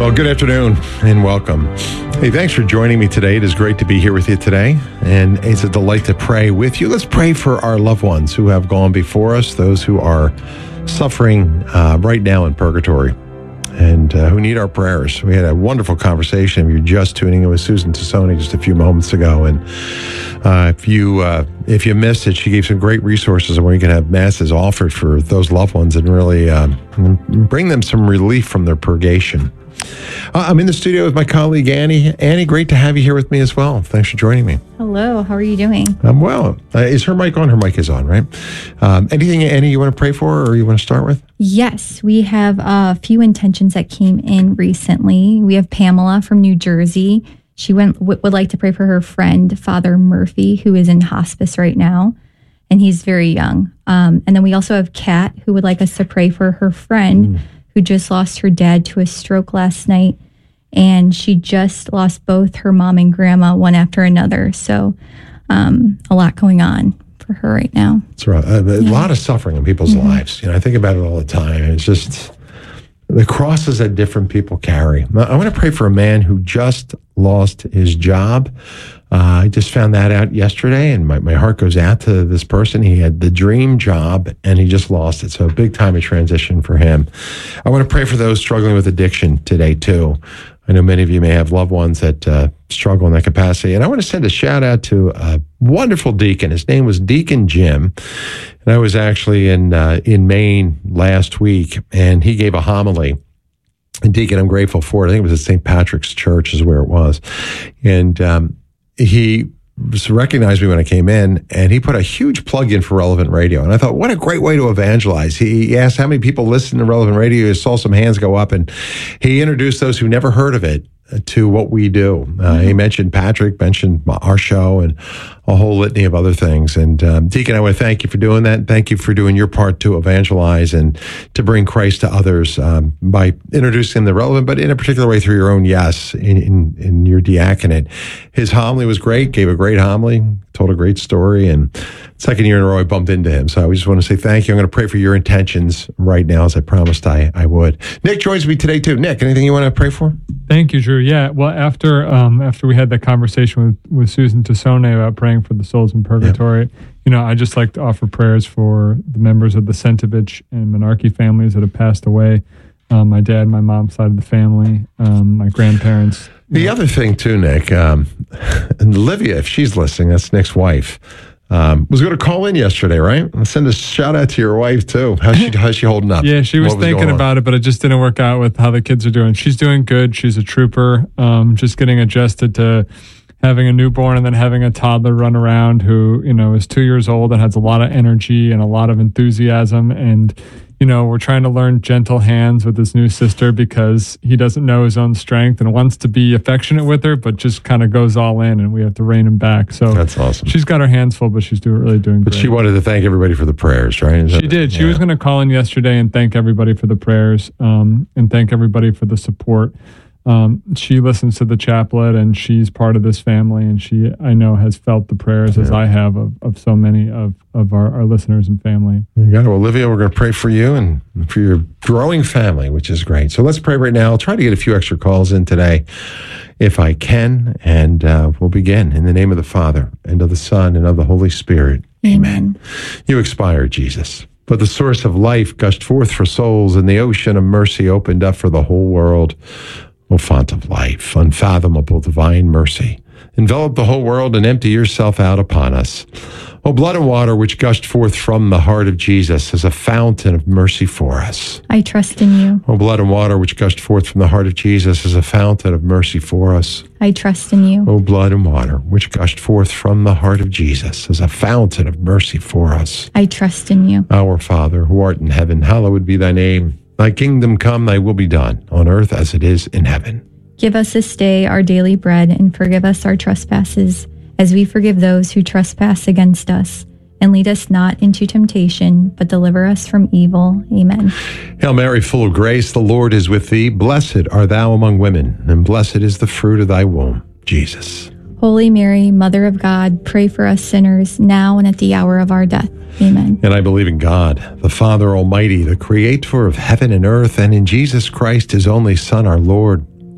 Well, good afternoon and welcome. Hey, thanks for joining me today. It is great to be here with you today, and it's a delight to pray with you. Let's pray for our loved ones who have gone before us, those who are suffering right now in purgatory and who need our prayers. We had a wonderful conversation. If you're just tuning in with Susan Tassone just a few moments ago, and if you missed it, she gave some great resources on where you can have masses offered for those loved ones and really bring them some relief from their purgation. I'm in the studio with my colleague, Annie. Annie, great to have you here with me as well. Thanks for joining me. Hello, how are you doing? I'm well. Is her mic on? Her mic is on, right? Anything, Annie, you want to pray for or you want to start with? Yes, we have a few intentions that came in recently. We have Pamela from New Jersey. She would like to pray for her friend, Father Murphy, who is in hospice right now, and he's very young. And then we also have Kat, who would like us to pray for her friend, who just lost her dad to a stroke last night. And she just lost both her mom and grandma, one after another. So a lot going on for her right now. That's right. A lot of suffering in people's lives. I think about it all the time. It's just the crosses that different people carry. I want to pray for a man who just lost his job. I just found that out yesterday, and my heart goes out to this person. He had the dream job, and he just lost it. So a big time of transition for him. I want to pray for those struggling with addiction today, too. I know many of you may have loved ones that struggle in that capacity. And I want to send a shout out to a wonderful deacon. His name was Deacon Jim. And I was actually in Maine last week, and he gave a homily. And Deacon, I'm grateful for it. I think it was at St. Patrick's Church is where it was. And he recognized me when I came in, and he put a huge plug in for Relevant Radio. And I thought, what a great way to evangelize. He asked how many people listen to Relevant Radio. He saw some hands go up, and he introduced those who never heard of it to what we do. He mentioned Patrick, mentioned our show, and a whole litany of other things. And Deacon, I want to thank you for doing that. Thank you for doing your part to evangelize and to bring Christ to others by introducing the relevant, but in a particular way through your own yes in your diaconate. His homily was great, gave a great homily, told a great story, and second year in a row I bumped into him. So I just want to say thank you. I'm going to pray for your intentions right now, as I promised I would. Nick joins me today too. Nick, anything you want to pray for? Thank you, Drew. Yeah, well, after we had that conversation with Susan Tassone about praying for the souls in purgatory, I just like to offer prayers for the members of the Sentovich and Menarche families that have passed away. My dad, my mom's side of the family, my grandparents. The other thing too, Nick, and Olivia, if she's listening, that's Nick's wife, was going to call in yesterday, right? I'll send a shout out to your wife too. How's she holding up? Yeah, she was thinking about it, but it just didn't work out with how the kids are doing. She's doing good. She's a trooper. Just getting adjusted to having a newborn and then having a toddler run around who, is 2 years old and has a lot of energy and a lot of enthusiasm. And, we're trying to learn gentle hands with his new sister because he doesn't know his own strength and wants to be affectionate with her, but just kind of goes all in, and we have to rein him back. So that's awesome. She's got her hands full, but she's really doing great. But she wanted to thank everybody for the prayers, right? She did. She was going to call in yesterday and thank everybody for the prayers and thank everybody for the support. She listens to the chaplet, and she's part of this family, and she, I know, has felt the prayers as I have of so many of our listeners and family. You got it. Olivia, we're going to pray for you and for your growing family, which is great. So let's pray right now. I'll try to get a few extra calls in today if I can, and we'll begin in the name of the Father and of the Son and of the Holy Spirit. Amen. You expired, Jesus, but the source of life gushed forth for souls, and the ocean of mercy opened up for the whole world. O font of life, unfathomable divine mercy, envelop the whole world and empty yourself out upon us. O blood and water which gushed forth from the heart of Jesus as a fountain of mercy for us. I trust in you. O blood and water which gushed forth from the heart of Jesus as a fountain of mercy for us. I trust in you. O blood and water which gushed forth from the heart of Jesus as a fountain of mercy for us. I trust in you. Our Father, who art in heaven, hallowed be thy name. Thy kingdom come, thy will be done, on earth as it is in heaven. Give us this day our daily bread, and forgive us our trespasses, as we forgive those who trespass against us. And lead us not into temptation, but deliver us from evil. Amen. Hail Mary, full of grace, the Lord is with thee. Blessed art thou among women, and blessed is the fruit of thy womb, Jesus. Holy Mary, Mother of God, pray for us sinners, now and at the hour of our death. Amen. And I believe in God, the Father Almighty, the creator of heaven and earth, and in Jesus Christ, his only Son, our Lord,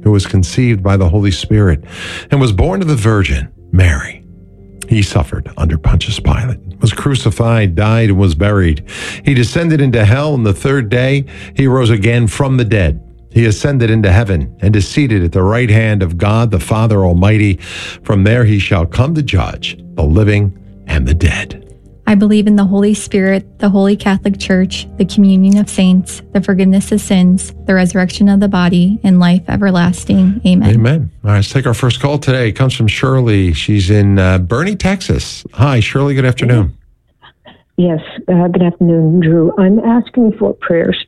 who was conceived by the Holy Spirit and was born of the Virgin Mary. He suffered under Pontius Pilate, was crucified, died, and was buried. He descended into hell, and the third day he rose again from the dead. He ascended into heaven and is seated at the right hand of God, the Father Almighty. From there he shall come to judge the living and the dead. I believe in the Holy Spirit, the Holy Catholic Church, the communion of saints, the forgiveness of sins, the resurrection of the body, and life everlasting. Amen. Amen. All right, let's take our first call today. It comes from Shirley. She's in Boerne, Texas. Hi, Shirley. Good afternoon. Yes, good afternoon, Drew. I'm asking for prayers.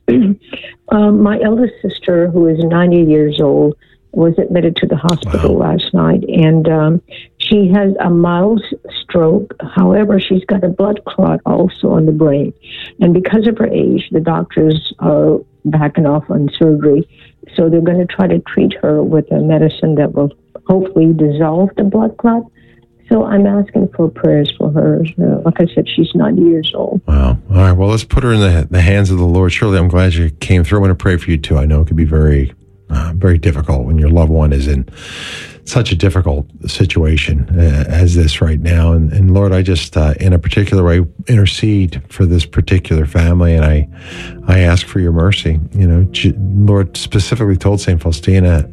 My eldest sister, who is 90 years old, was admitted to the hospital last night, and she has a mild stroke. However, she's got a blood clot also on the brain. And because of her age, the doctors are backing off on surgery. So they're going to try to treat her with a medicine that will hopefully dissolve the blood clot. So I'm asking for prayers for her. Like I said, she's 90 years old. Wow. All right. Well, let's put her in the hands of the Lord. Shirley, I'm glad you came through. I want to pray for you, too. I know it can be very difficult when your loved one is in such a difficult situation as this right now. And Lord, I just, in a particular way, intercede for this particular family. And I ask for your mercy. You know, Lord specifically told St. Faustina,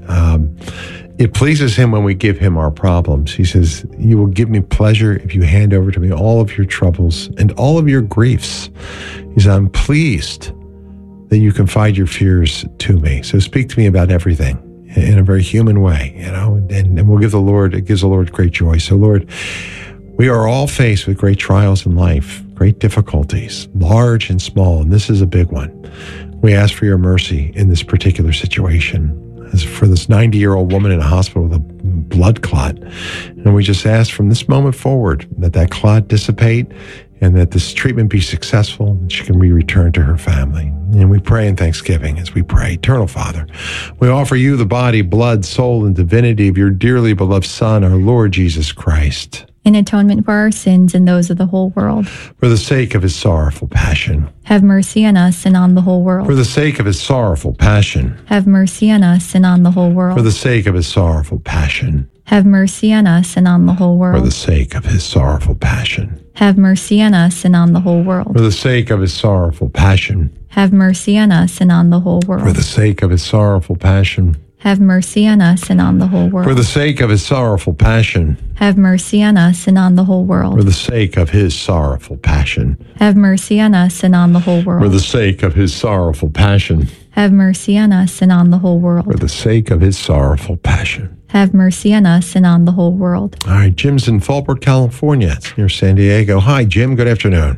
it pleases him when we give him our problems. He says, you will give me pleasure if you hand over to me all of your troubles and all of your griefs. He said, I'm pleased that you confide your fears to me. So speak to me about everything in a very human way, you know, and we'll give the Lord, it gives the Lord great joy. So Lord, we are all faced with great trials in life, great difficulties, large and small, and this is a big one. We ask for your mercy in this particular situation. As for this 90-year-old woman in a hospital with a blood clot, and we just ask from this moment forward that clot dissipate and that this treatment be successful and she can be returned to her family. And we pray in thanksgiving as we pray. Eternal Father, we offer you the body, blood, soul, and divinity of your dearly beloved Son, our Lord Jesus Christ, in atonement for our sins and those of the whole world. For the sake of his sorrowful passion. Have mercy on us and on the whole world. For the sake of his sorrowful passion. Have mercy on us and on the whole world. For the sake of his sorrowful passion. Have mercy on us and on the whole world. For the sake of his sorrowful passion. Have mercy on us and on the whole world. For the sake of his sorrowful passion. Have mercy on us and on the whole world. For the sake of his sorrowful passion. Have mercy on us and on the whole world. For the sake of his sorrowful passion. Have mercy on us and on the whole world. For the sake of his sorrowful passion. Have mercy on us and on the whole world. For the sake of his sorrowful passion. Have mercy on us and on the whole world. For the sake of his sorrowful passion. Have mercy on us and on the whole world. All right, Jim's in Fallbrook, California. It's near San Diego. Hi, Jim. Good afternoon.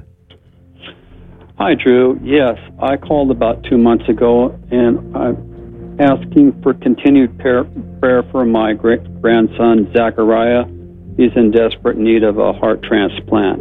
Hi, Drew. Yes, I called about 2 months ago, and I'm asking for continued prayer for my grandson, Zachariah. He's in desperate need of a heart transplant.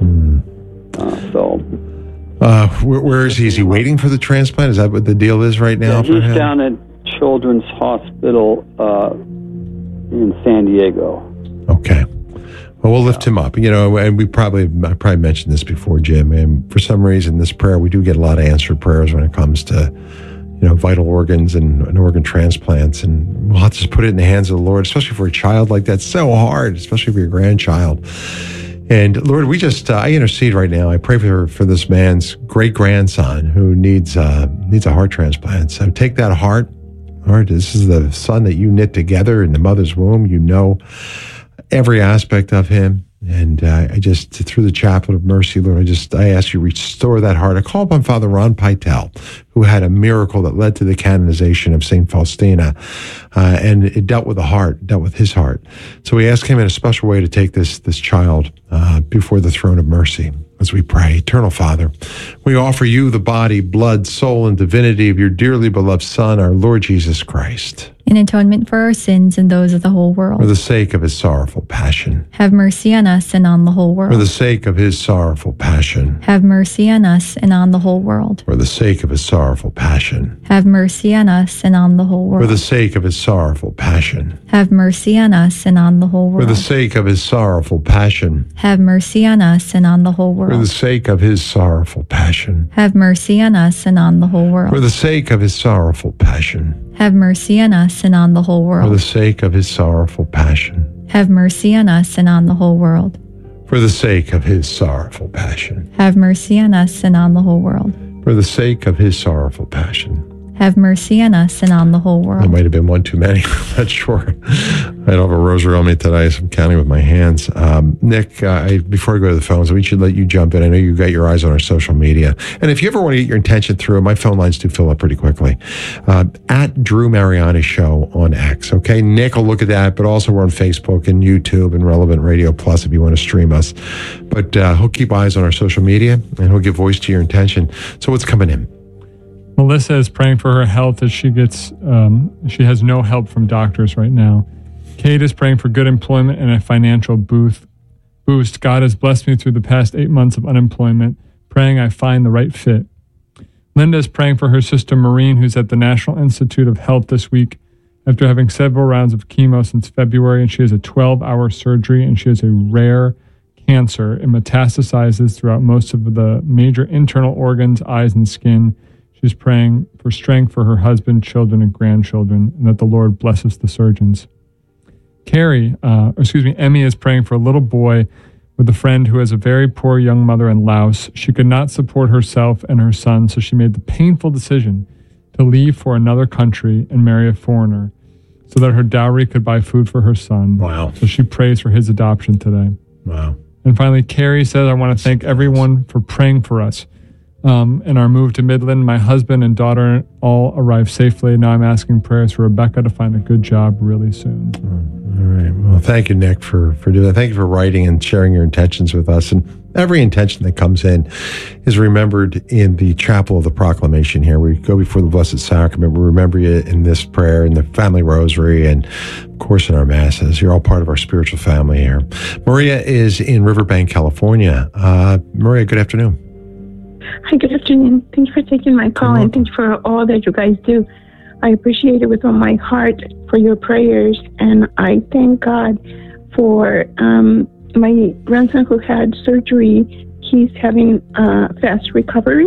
Where is he? Is he waiting for the transplant? Is that what the deal is right now for him? He's down at Children's Hospital in San Diego. Okay. Well, we'll lift him up. You know, and I probably mentioned this before, Jim. And for some reason, this prayer, we do get a lot of answered prayers when it comes to, you know, vital organs and organ transplants. And we'll have to just put it in the hands of the Lord, especially for a child like that. It's so hard, especially for your grandchild. And Lord, we just, I intercede right now. I pray for this man's great grandson who needs a heart transplant. So take that heart. Lord, this is the son that you knit together in the mother's womb. You know every aspect of him. And I just, through the chaplet of mercy, Lord, I ask you to restore that heart. I call upon Father Ron Pytel, who had a miracle that led to the canonization of St. Faustina. And it dealt with the heart, dealt with his heart. So we ask him in a special way to take this child before the throne of mercy as we pray. Eternal Father, we offer you the body, blood, soul, and divinity of your dearly beloved Son, our Lord Jesus Christ, in atonement for our sins and those of the whole world. For the sake of his sorrowful passion. Have mercy on us and on the whole world. For the sake of his sorrowful passion. Have mercy on us and on the whole world. For the sake of his sorrowful passion. Have mercy on us and on the whole world. For the sake of his sorrowful passion. Have mercy on us and on the whole world. For the sake of his sorrowful passion. Have mercy on us and on the whole world. For the sake of his sorrowful passion. Have mercy on us and on the whole world. For the sake of his sorrowful passion. Have mercy on us us and on the whole For the world. sake of his sorrowful passion. Have mercy on us and on the whole world. For the sake of his sorrowful passion. Have mercy on us and on the whole world. For the sake of his sorrowful passion. Have mercy on us and on the whole That world. might have been one too many. I'm not sure. I don't have a rosary on me today, so I'm counting with my hands. Nick, before I go to the phones, we should let you jump in. I know you got your eyes on our social media. And if you ever want to get your intention through, my phone lines do fill up pretty quickly. At Drew Mariani Show on X. Okay, Nick will look at that, but also we're on Facebook and YouTube and Relevant Radio Plus if you want to stream us. But he'll keep eyes on our social media and he'll give voice to your intention. So what's coming in? Melissa is praying for her health as she has no help from doctors right now. Kate is praying for good employment and a financial boost. God has blessed me through the past 8 months of unemployment, praying I find the right fit. Linda is praying for her sister Maureen, who's at the National Institute of Health this week after having several rounds of chemo since February, and she has a 12-hour surgery, and she has a rare cancer. It metastasizes throughout most of the major internal organs, eyes, and skin. She's praying for strength for her husband, children, and grandchildren, and that the Lord blesses the surgeons. Emmy is praying for a little boy with a friend who has a very poor young mother in Laos. She could not support herself and her son, so she made the painful decision to leave for another country and marry a foreigner so that her dowry could buy food for her son. Wow. So she prays for his adoption today. Wow. And finally, Carrie says, I want to thank everyone for praying for us. In our move to Midland, my husband and daughter all arrived safely. Now I'm asking prayers for Rebecca to find a good job really soon. All right. Well, thank you, Nick, for doing that. Thank you for writing and sharing your intentions with us. And every intention that comes in is remembered in the Chapel of the Proclamation here. We go before the Blessed Sacrament. We remember you in this prayer, in the family rosary, and of course in our masses. You're all part of our spiritual family here. Maria is in Riverbank, California. Maria, good afternoon. Hi, good afternoon. Thank you for taking my call and thank you for all that you guys do. I appreciate it with all my heart for your prayers, and I thank God for my grandson who had surgery. He's having a fast recovery,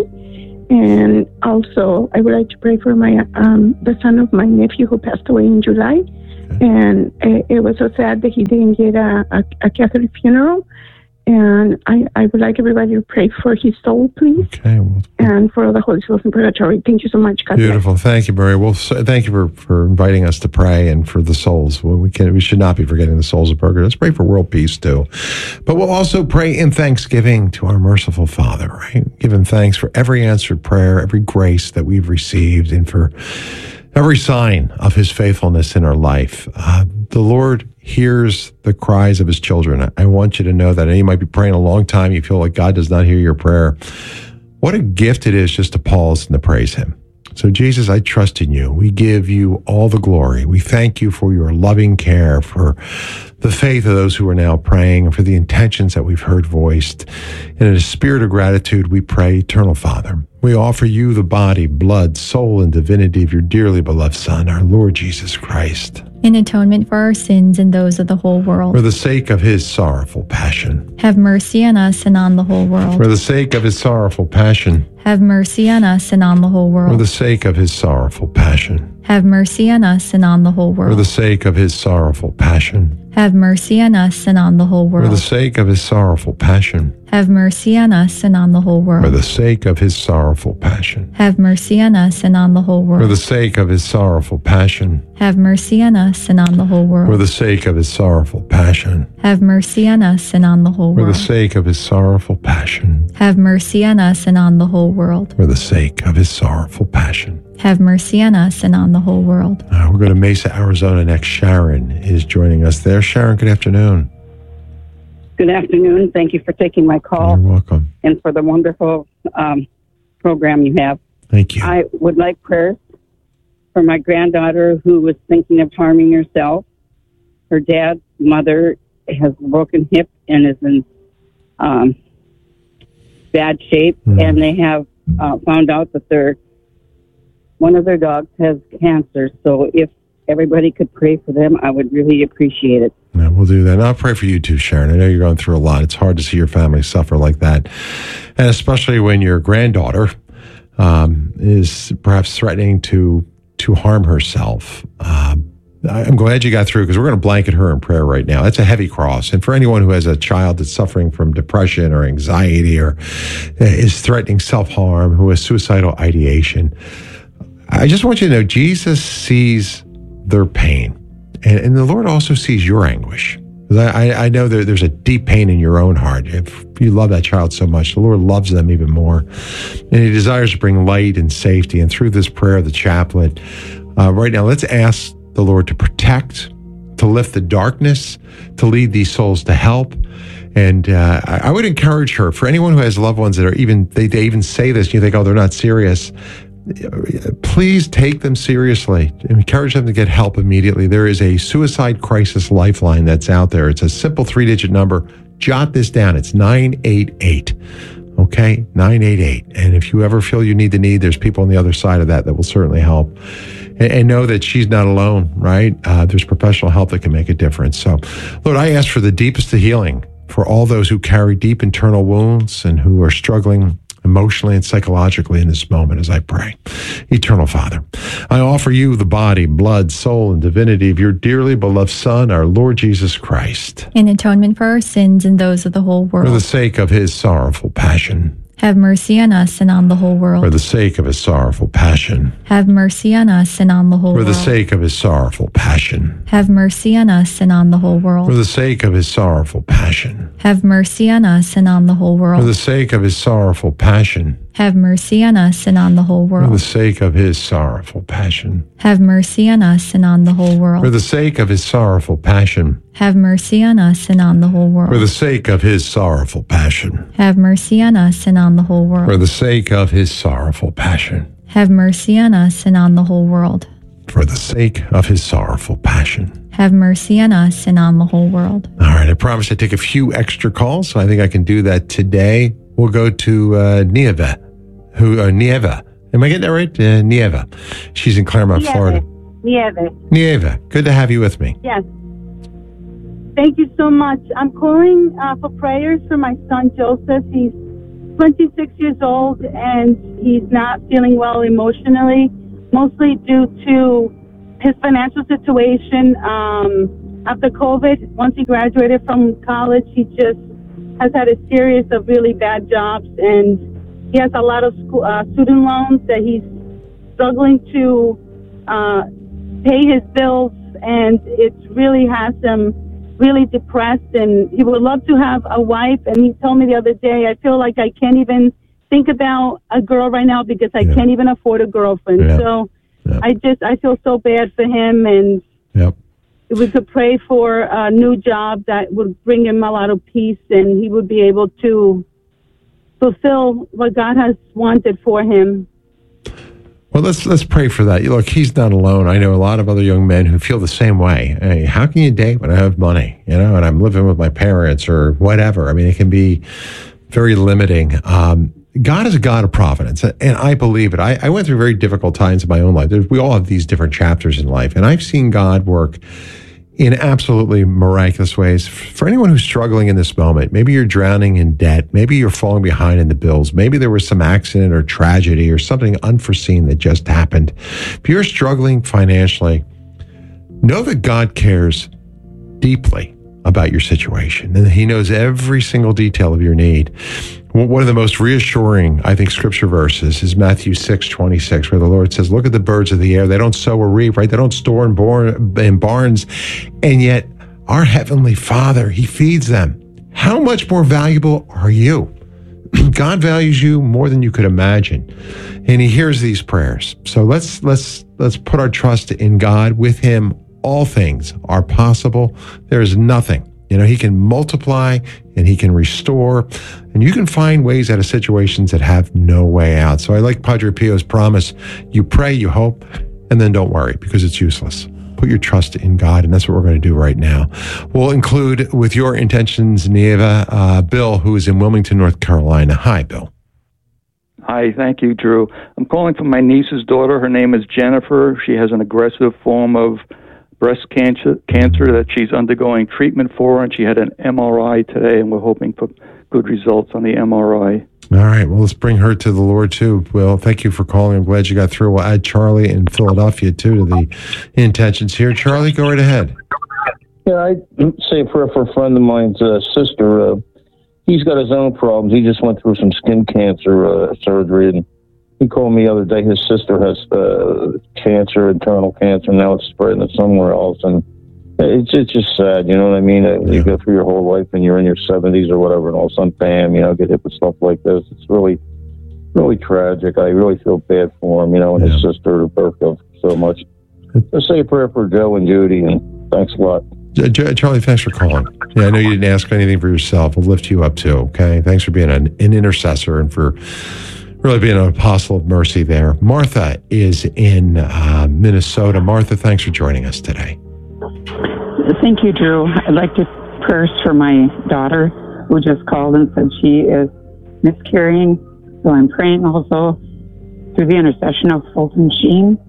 and also I would like to pray for my the son of my nephew who passed away in July, and it was so sad that he didn't get a Catholic funeral. And I would like everybody to pray for his soul, please. Okay. Well, and for all the holy souls in purgatory. Thank you so much. God beautiful. Bless. Thank you, Maria. Well, thank you for inviting us to pray and for the souls. Well, we should not be forgetting the souls of purgatory. Let's pray for world peace too. But we'll also pray in thanksgiving to our merciful Father, right? Give him thanks for every answered prayer, every grace that we've received, and for every sign of his faithfulness in our life. The Lord hears the cries of his children. I want you to know that. And you might be praying a long time. You feel like God does not hear your prayer. What a gift it is just to pause and to praise him. So Jesus, I trust in you. We give you all the glory. We thank you for your loving care, for the faith of those who are now praying, and for the intentions that we've heard voiced. And in a spirit of gratitude, we pray, Eternal Father, we offer you the body, blood, soul, and divinity of your dearly beloved Son, our Lord Jesus Christ, in atonement for our sins and those of the whole world. For the sake of his sorrowful passion. Have mercy on us and on the whole world. For the sake of his sorrowful passion. Have mercy on us and on the whole world. For the sake of his sorrowful passion. Have mercy on us and on the whole world. For the sake of his sorrowful passion. Have mercy on us and on the whole world. For the sake of his sorrowful passion. Have mercy on us and on the whole world. For the sake of his sorrowful passion. Have mercy on us and on the whole world. For the sake of his sorrowful passion. Have mercy on us and on the whole world. For the sake of his sorrowful passion. Have mercy on us and on the whole For world. the sake of his sorrowful passion. Have mercy on us and on the whole world. For the sake of his sorrowful passion. Have mercy on us and on the whole world. We're going to Mesa, Arizona next. Sharon is joining us there. Sharon, good afternoon. Good afternoon. Thank you for taking my call. You're welcome. And for the wonderful program you have. Thank you. I would like prayers for my granddaughter who was thinking of harming herself. Her dad's mother has a broken hip and is in bad shape. And they have found out that one of their dogs has cancer. So if everybody could pray for them, I would really appreciate it. Yeah, we'll do that. And I'll pray for you too, Sharon. I know you're going through a lot. It's hard to see your family suffer like that. And especially when your granddaughter is perhaps threatening to to harm herself. I'm glad you got through, because we're going to blanket her in prayer right now. That's a heavy cross. And for anyone who has a child that's suffering from depression or anxiety or is threatening self-harm, who has suicidal ideation, I just want you to know Jesus sees their pain. And the Lord also sees your anguish. I know there's a deep pain in your own heart. If you love that child so much, the Lord loves them even more. And He desires to bring light and safety. And through this prayer of the chaplet, right now, let's ask the Lord to protect, to lift the darkness, to lead these souls to help. And I would encourage her, for anyone who has loved ones that are they even say this, and you think, oh, they're not serious. Please take them seriously. Encourage them to get help immediately. There is a suicide crisis lifeline that's out there. It's a simple 3-digit number. Jot this down. It's 988. Okay, 988. And if you ever feel you need there's people on the other side of that will certainly help. And know that she's not alone, right? There's professional help that can make a difference. So, Lord, I ask for the deepest of healing for all those who carry deep internal wounds and who are struggling emotionally and psychologically in this moment as I pray. Eternal Father, I offer you the body, blood, soul, and divinity of your dearly beloved Son, our Lord Jesus Christ, in atonement for our sins and those of the whole world. For the sake of his sorrowful passion. Have mercy on us and on the whole world. For the sake of his sorrowful passion. Have mercy on us and on the whole world. For the sake of his sorrowful passion. Have mercy on us and on the whole world. For the sake of his sorrowful passion. Have mercy on us and on the whole world. For the sake of his sorrowful passion. Have mercy on us and on the whole world. For the sake of his sorrowful passion. Have mercy on us and on the whole world. For the sake of his sorrowful passion. Have mercy on us and on the whole world. For the sake of his sorrowful passion. Have mercy on us and on the whole world. For the sake of his sorrowful passion. Have mercy on us and on the whole world. For the sake of his sorrowful passion. Have mercy on us and on the whole world. All right, I promise I'd take a few extra calls, so I think I can do that today. We'll go to Nieva. Nieva. Am I getting that right? Nieva. She's in Claremont, Florida. Nieva, good to have you with me. Yes. Thank you so much. I'm calling for prayers for my son, Joseph. He's 26 years old, and he's not feeling well emotionally, mostly due to his financial situation. After COVID, once he graduated from college, he just has had a series of really bad jobs, and he has a lot of student loans that he's struggling to pay his bills, and it really has him really depressed, and he would love to have a wife. And he told me the other day, I feel like I can't even think about a girl right now because I can't even afford a girlfriend. Yeah. So I feel so bad for him, and if we could pray for a new job that would bring him a lot of peace, and he would be able to fulfill what God has wanted for him. Well, let's pray for that. Look, he's not alone. I know a lot of other young men who feel the same way. Hey, how can you date when I have money, and I'm living with my parents or whatever? I mean, it can be very limiting. God is a God of providence, and I believe it. I went through very difficult times in my own life. We all have these different chapters in life, and I've seen God work in absolutely miraculous ways. For anyone who's struggling in this moment, maybe you're drowning in debt, maybe you're falling behind in the bills, maybe there was some accident or tragedy or something unforeseen that just happened. If you're struggling financially, know that God cares deeply about your situation, and He knows every single detail of your need. One of the most reassuring, I think, scripture verses is Matthew 6:26, where the Lord says, look at the birds of the air. They don't sow or reap, right? They don't store in barns. And yet our Heavenly Father, He feeds them. How much more valuable are you? God values you more than you could imagine. And He hears these prayers. So let's put our trust in God. With Him, all things are possible. There is nothing. He can multiply and He can restore, and you can find ways out of situations that have no way out. So I like Padre Pio's promise. You pray, you hope, and then don't worry because it's useless. Put your trust in God, and that's what we're going to do right now. We'll include with your intentions, Nieva, Bill, who is in Wilmington, North Carolina. Hi, Bill. Hi, thank you, Drew. I'm calling from my niece's daughter. Her name is Jennifer. She has an aggressive form of breast cancer that she's undergoing treatment for, and she had an MRI today, and we're hoping for good results on the MRI. All right. Well, let's bring her to the Lord, too. Well, thank you for calling. I'm glad you got through. We'll add Charlie in Philadelphia, too, to the intentions here. Charlie, go right ahead. Yeah, I'd say a prayer for a friend of mine's sister. He's got his own problems. He just went through some skin cancer surgery, and he called me the other day. His sister has cancer, internal cancer. Now it's spreading to somewhere else, and it's just sad. You know what I mean? You go through your whole life, and you're in your 70s or whatever, and all of a sudden, bam, get hit with stuff like this. It's really, really tragic. I really feel bad for him, and his sister, Bertha, so much. Let's say a prayer for Joe and Judy, and thanks a lot. Charlie, thanks for calling. Yeah, I know you didn't ask anything for yourself. We'll lift you up too, okay? Thanks for being an intercessor and for really being an apostle of mercy there. Martha is in Minnesota. Martha, thanks for joining us today. Thank you, Drew. I'd like to prayers for my daughter who just called and said she is miscarrying. So I'm praying also through the intercession of Fulton Sheen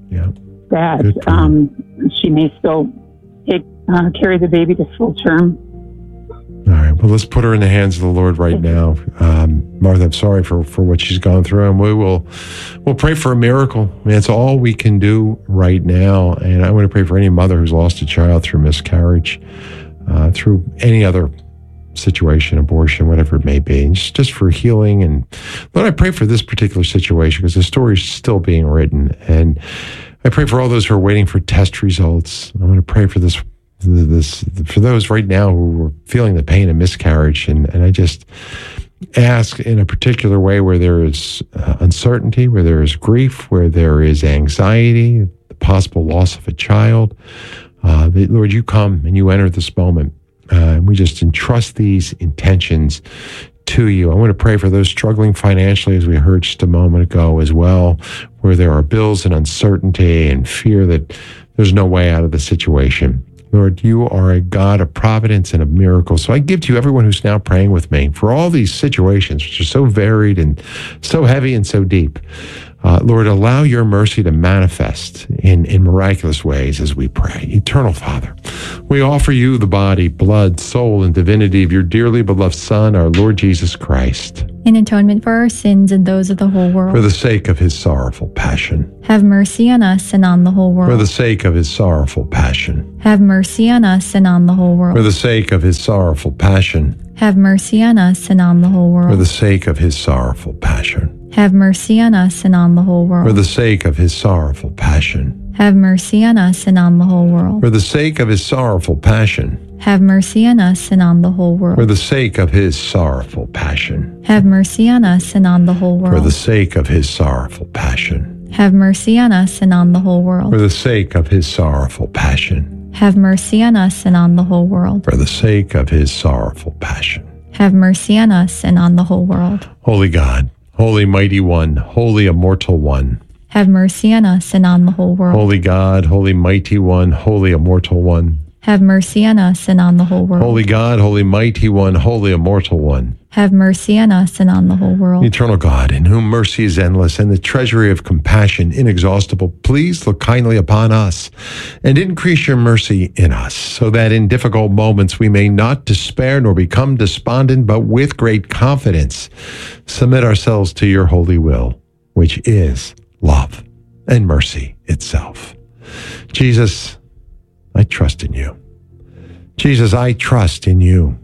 that she may still carry the baby to full term. All right. Well, let's put her in the hands of the Lord right now. Martha, I'm sorry for what she's gone through, and we'll pray for a miracle. I mean, it's all we can do right now. And I want to pray for any mother who's lost a child through miscarriage, through any other situation, abortion, whatever it may be, and just for healing. And Lord, I pray for this particular situation because the story is still being written. And I pray for all those who are waiting for test results. I want to pray for this for those right now who are feeling the pain of miscarriage, and I just ask in a particular way where there is uncertainty, where there is grief, where there is anxiety, the possible loss of a child, that, Lord, you come and you enter this moment, and we just entrust these intentions to you. I want to pray for those struggling financially, as we heard just a moment ago as well, where there are bills and uncertainty and fear that there's no way out of the situation. Lord, you are a God of providence and of miracles. So I give to you everyone who's now praying with me for all these situations, which are so varied and so heavy and so deep. Lord, allow your mercy to manifest in miraculous ways as we pray. Eternal Father, we offer you the body, blood, soul, and divinity of your dearly beloved Son, our Lord Jesus Christ. In atonement for our sins and those of the whole world. For the sake of his sorrowful passion. Have mercy on us and on the whole world. For the sake of his sorrowful passion. Have mercy on us and on the whole world. For the sake of his sorrowful passion. Have mercy on us and on the whole world. For the sake of his sorrowful passion. Have mercy on us and on the whole world. For the sake of his sorrowful passion. Have mercy on us and on the whole world. For the sake of his sorrowful passion. Have mercy on us and on the whole world. For the sake of his sorrowful passion. Have mercy on us and on the whole world. For the sake of his sorrowful passion. Have mercy on us and on the whole world. For the sake of his sorrowful passion. Have mercy on us and on the whole world. For the sake of his sorrowful passion. Have mercy on us and on the whole world. Holy God, Holy Mighty One, Holy Immortal One. Have mercy on us and on the whole world. Holy God, Holy Mighty One, Holy Immortal One. Have mercy on us and on the whole world. Holy God, Holy Mighty One, Holy Immortal One. Have mercy on us and on the whole world. Eternal God, in whom mercy is endless and the treasury of compassion inexhaustible, please look kindly upon us and increase your mercy in us, so that in difficult moments we may not despair nor become despondent, but with great confidence submit ourselves to your holy will, which is love and mercy itself. Jesus, I trust in you. Jesus, I trust in you.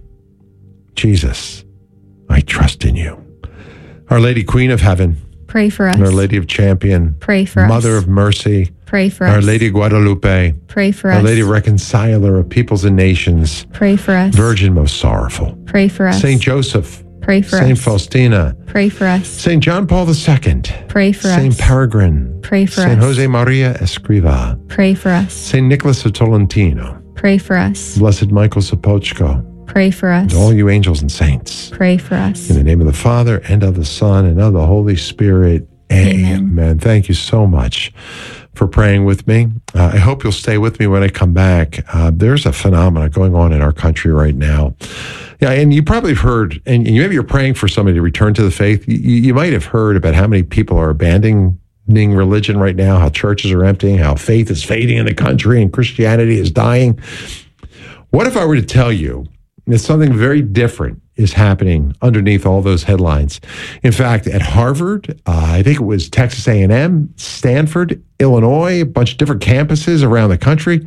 Jesus, I trust in you. Our Lady Queen of Heaven, pray for us. Our Lady of Champion, pray for us. Mother of Mercy, pray for Our us. Lady Guadalupe, pray for Our us. Lady Reconciler of Peoples and Nations, pray for us. Virgin most sorrowful, pray for us. Saint Joseph, pray for Saint us. Faustina, pray for us. Saint John Paul II, pray for us. Saint Peregrine, pray for Saint us. Jose Maria Escriva, pray for us. Saint Nicholas of Tolentino, pray for us. Blessed Michael Sapochko, pray for us. and all you angels and saints. Pray for us. In the name of the Father, and of the Son, and of the Holy Spirit. Amen. Thank you so much for praying with me. I hope you'll stay with me when I come back. There's a phenomenon going on in our country right now. Yeah, and you probably have heard, and maybe you're praying for somebody to return to the faith. You might have heard about how many people are abandoning religion right now, how churches are emptying, how faith is fading in the country, and Christianity is dying. What if I were to tell you that something very different is happening underneath all those headlines. In fact, at Harvard, I think it was Texas A&M, Stanford, Illinois, a bunch of different campuses around the country,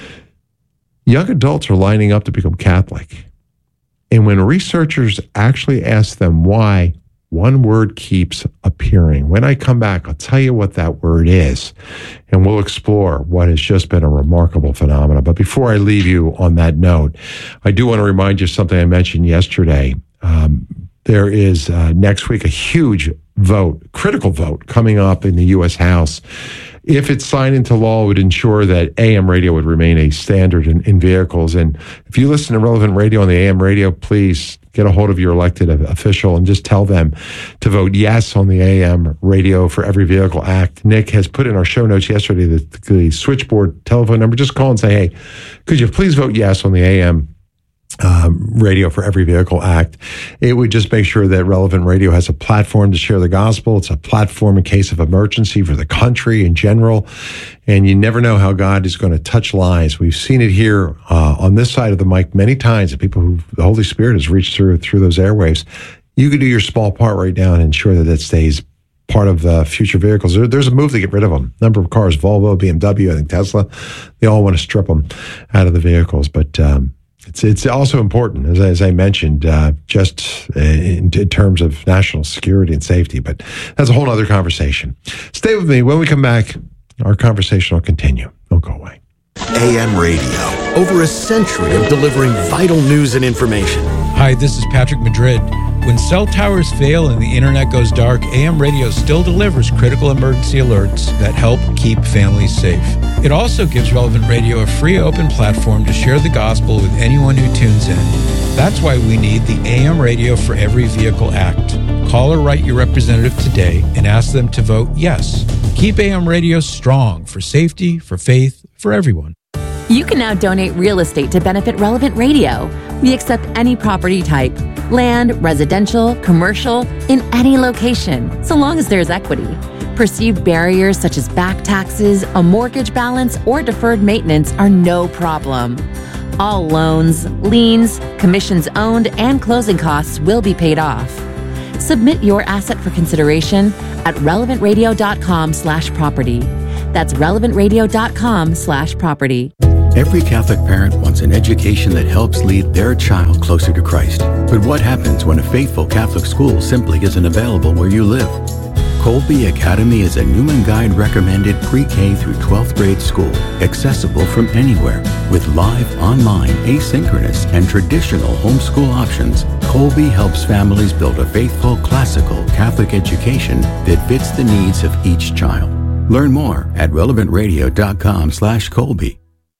young adults are lining up to become Catholic. And when researchers actually ask them why, one word keeps appearing. When I come back, I'll tell you what that word is, and we'll explore what has just been a remarkable phenomenon. But before I leave you on that note, I do want to remind you something I mentioned yesterday. There is next week a huge vote, critical vote, coming up in the U.S. House. If it's signed into law, it would ensure that AM radio would remain a standard in vehicles. And if you listen to Relevant Radio on the AM radio, please get a hold of your elected official and just tell them to vote yes on the AM Radio for Every Vehicle Act. Nick has put in our show notes yesterday the switchboard telephone number. Just call and say, hey, could you please vote yes on the AM Radio for Every Vehicle Act? It would just make sure that Relevant Radio has a platform to share the gospel. It's a platform in case of emergency for the country in general. And you never know how God is going to touch lives. We've seen it here on this side of the mic many times, the people who the Holy Spirit has reached through those airwaves. You could do your small part right now and ensure that it stays part of future vehicles. There's a move to get rid of them. Number of cars, Volvo, BMW, I think Tesla, they all want to strip them out of the vehicles. But it's also important, as I mentioned, just in terms of national security and safety. But that's a whole other conversation. Stay with me. When we come back, our conversation will continue. Don't go away. AM Radio, over a century of delivering vital news and information. Hi, this is Patrick Madrid. When cell towers fail and the internet goes dark, AM radio still delivers critical emergency alerts that help keep families safe. It also gives Relevant Radio a free open platform to share the gospel with anyone who tunes in. That's why we need the AM Radio for Every Vehicle Act. Call or write your representative today and ask them to vote yes. Keep AM radio strong for safety, for faith, for everyone. You can now donate real estate to benefit Relevant Radio. We accept any property type, land, residential, commercial, in any location, so long as there's equity. Perceived barriers such as back taxes, a mortgage balance, or deferred maintenance are no problem. All loans, liens, commissions owned, and closing costs will be paid off. Submit your asset for consideration at relevantradio.com/property. That's relevantradio.com/property. Every Catholic parent wants an education that helps lead their child closer to Christ. But what happens when a faithful Catholic school simply isn't available where you live? Colby Academy is a Newman Guide recommended pre-K through 12th grade school, accessible from anywhere. With live, online, asynchronous, and traditional homeschool options, Colby helps families build a faithful, classical Catholic education that fits the needs of each child. Learn more at relevantradio.com/Colby.